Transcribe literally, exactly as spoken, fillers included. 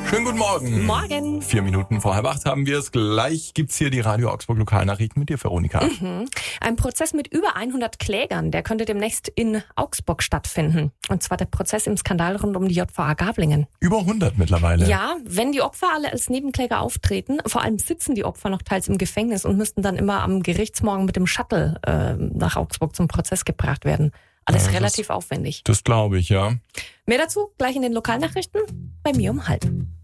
Schönen guten Morgen. Morgen. Vier Minuten vor halb acht haben wir es. Gleich gibt's hier die Radio Augsburg Lokalnachrichten mit dir, Veronika. Mhm. Ein Prozess mit über hundert Klägern, der könnte demnächst in Augsburg stattfinden. Und zwar der Prozess im Skandal rund um die J V A Gablingen. Über hundert mittlerweile. Ja, wenn die Opfer alle als Nebenkläger auftreten, vor allem sitzen die Opfer noch teils im Gefängnis und müssten dann immer am Gerichtsmorgen mit dem Shuttle äh, nach Augsburg zum Prozess gebracht werden. Alles Ja, relativ das, aufwendig. Das glaube ich, ja. Mehr dazu gleich in den Lokalnachrichten bei mir um halb.